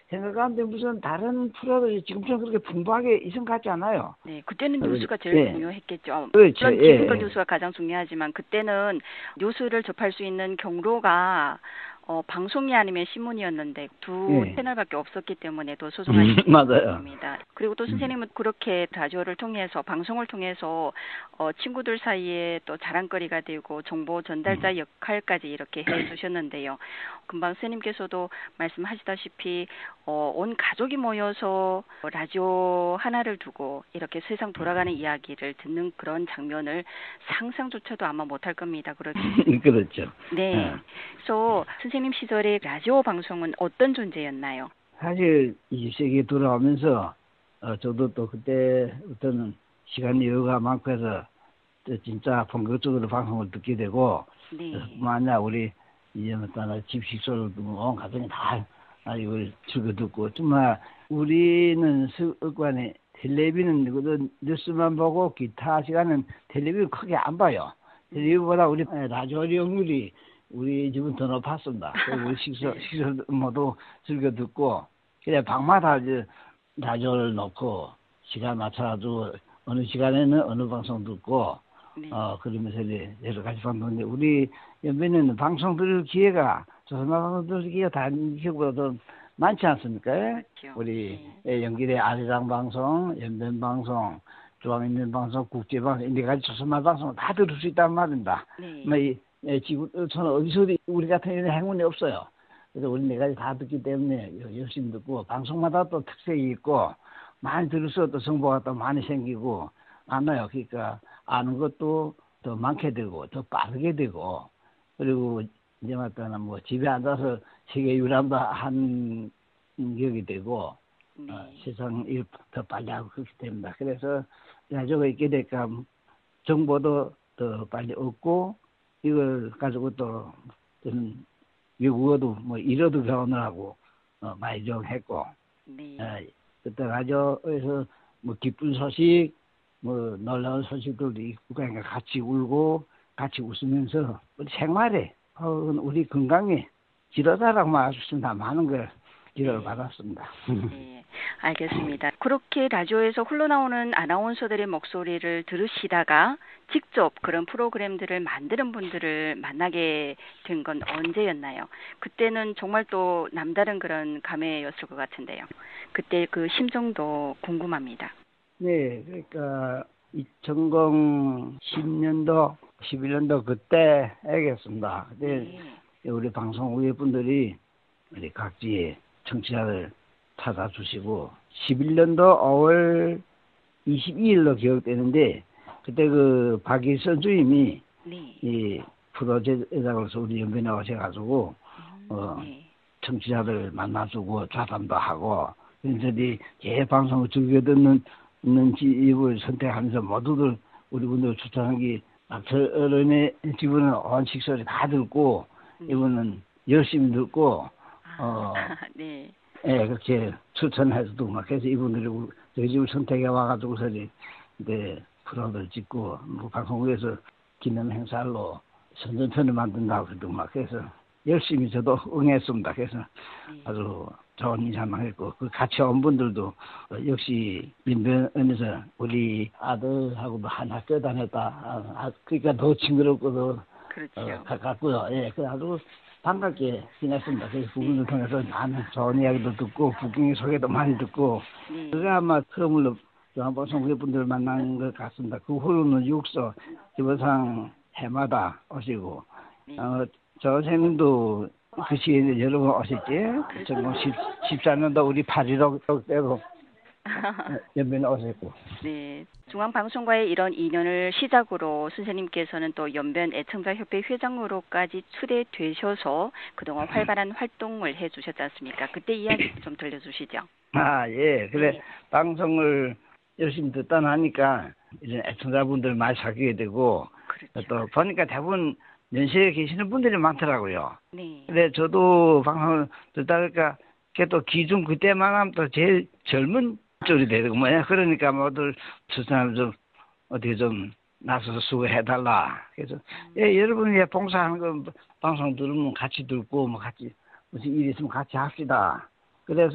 생각하는데 무슨 다른 프로들이 지금처럼 그렇게 풍부하게 이성 같지 않아요. 네, 그때는 뉴스가 제일 예. 중요했겠죠. 그렇죠. 물론 예, 기승전 예. 뉴스가 가장 중요하지만 그때는 뉴스를 접할 수 있는 경로가 방송이 아니면 신문이었는데 두 예. 채널밖에 없었기 때문에 더 소중하신 맞아요. 겁니다. 그리고 또 선생님은 그렇게 라디오를 통해서 방송을 통해서 친구들 사이에 또 자랑거리가 되고 정보 전달자 역할까지 이렇게 해주셨는데요. 금방 선생님께서도 말씀하시다시피 온 가족이 모여서 라디오 하나를 두고 이렇게 세상 돌아가는 이야기를 듣는 그런 장면을 상상조차도 아마 못할 겁니다. 그렇죠? 그렇죠. 네. 그래서 선생님 시절에 라디오 방송은 어떤 존재였나요? 사실 20세기에 돌아오면서 저도 또 그때부터는 시간 여유가 많고 해서 또 진짜 본격적으로 방송을 듣게 되고 네. 만약 우리 이제 따라 집식소를 두고 온 가정이 다 이걸 즐겨 듣고 정말 우리는 습관이 텔레비는 뉴스만 보고 기타 시간은 텔레비를 크게 안 봐요. 텔레비보다 우리 라디오 이용률이 우리 집은 더 높았습니다. 그리고 우리 식소 모두 즐겨 듣고 그래 방마다 이제 라디오를 놓고 시간 맞춰가지고 어느 시간에는 어느 방송 듣고 네. 그러면서 이제 여러 가지 방송인데 우리 연배는 방송 들을 기회가 조선만 방송 들을 기회가 다른 지역보다 더 많지 않습니까? 그렇죠. 우리 연길의 아리랑 방송, 연변 방송, 중앙인민 방송, 국제 방송 네 가지 조선만 방송을 다 들을 수 있단 말입니다. 네. 지구촌 어디서도 우리 같은 이런 행운이 없어요. 그래서 우리 네 가지 다 듣기 때문에 열심히 듣고 방송마다 또 특색이 있고 많이 들을수록 또 정보가 또 많이 생기고 많아요. 그러니까 아는 것도 더 많게 되고 더 빠르게 되고 그리고 이제 맞다나 뭐 집에 앉아서 세계 유람도 한 격이 되고 세상 일 더 빨리 하고 그렇게 됩니다. 그래서 라디오가 있게 되니까 정보도 더 빨리 얻고 이걸 가지고 또 저는 외국어도 뭐 일어도 교환을 하고 많이 좀 했고 그때 라디오에서 뭐 기쁜 소식 뭐 놀라운 소식들도 있고 그러니까 같이 울고 같이 웃으면서 우리 생활에 우리 건강에 지도자라고 말씀다 많은 걸 기도를 받았습니다. 네, 알겠습니다. 그렇게 라디오에서 흘러나오는 아나운서들의 목소리를 들으시다가 직접 그런 프로그램들을 만드는 분들을 만나게 된 건 언제였나요? 그때는 정말 또 남다른 그런 감회였을 것 같은데요. 그때 그 심정도 궁금합니다. 네, 그러니까 2010년도, 11년도 그때 알겠습니다. 그때 우리 방송 우리 분들이 우리 각지의 청취자들 찾아주시고 11년도 5월 22일로 기억되는데 그때 그 박일선 주임이 이 프로 제작으로서 우리 연변에 오셔가지고 청취자들 만나주고 좌담도 하고 그래서 방송을 즐겨 듣는 집을 선택하면서 모두들 우리 분들 추천한 게 어른의 집은 온 식소리 다 듣고 이분은 열심히 듣고 그렇게 추천해서도 막 그래서 이분들이 저희 집을 선택해 와가지고서 이제 프로를 찍고 뭐 방송국에서 기념 행사로 선전편을 만든다고 해도 막 그래서 열심히 저도 응했습니다. 그래서 아주 좋은 인상만 했고 그 같이 온 분들도 역시 민변에서 우리 아들하고도 한 학교 다녔다. 그러니까 더 징그럽고 더 가깝고요. 그래서 아주 반갑게 지냈습니다. 그래서 부분을 통해서 많은 좋은 이야기도 듣고 국경 소개도 많이 듣고 그게 아마 처음으로 중앙방송국 분들 만난 것 같습니다. 그 후로는 육서 지부상 해마다 오시고 저 선생님도 그 시기에 여러 번 오셨지. 2014년도 우리 8.15 때도 연변에 오셨고. 네, 중앙방송과의 이런 인연을 시작으로 선생님께서는 또 연변 애청자협회 회장으로까지 추대되셔서 그동안 활발한 활동을 해주셨지 않습니까? 그때 이야기 좀 들려주시죠. 그래 방송을 열심히 듣다 나니까 이런 애청자분들 많이 사귀게 되고 또 보니까 대부분 연세에 계시는 분들이 많더라고요. 근데 저도 방송을 듣다 보니까 또 기준 그때만 하면 또 제일 젊은 쪽이 되고 뭐야. 그러니까 모두 추천을 좀 어떻게 좀 나서서 수고해달라. 그래서 여러분이 봉사하는 거 방송 들으면 같이 듣고 뭐 같이 무슨 일 있으면 같이 합시다. 그래서